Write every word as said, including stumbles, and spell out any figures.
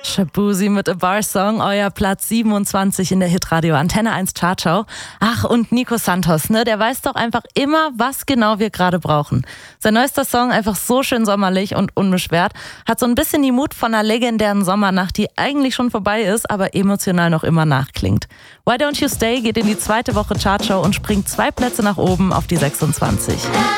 Shaboozey mit A Bar Song, euer Platz siebenundzwanzig in der Hitradio Antenne eins Chartschau. Ach, und Nico Santos, ne, der weiß doch einfach immer, was genau wir gerade brauchen. Sein neuester Song, einfach so schön sommerlich und unbeschwert, hat so ein bisschen die Mut von einer legendären Sommernacht, die eigentlich schon vorbei ist, aber emotional noch immer nachklingt. Why Don't You Stay geht in die zweite Woche Chartschau und springt zwei Plätze nach oben auf die sechsundzwanzig.